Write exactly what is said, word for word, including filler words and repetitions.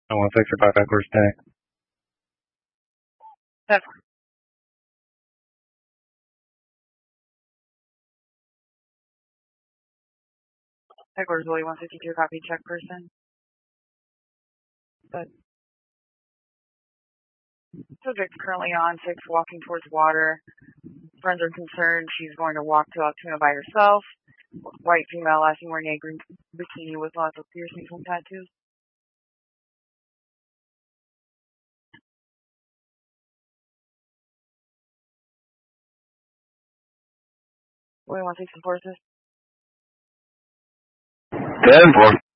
I want to take about backwards tank. That's Headquarters Willie one fifty-two, copy, check person. But subject currently on six, walking towards water. Friends are concerned she's going to walk to Altoona by herself. White female, last name wearing a green bikini with lots of piercings and tattoos. Willie one sixty-four, sis. ten four.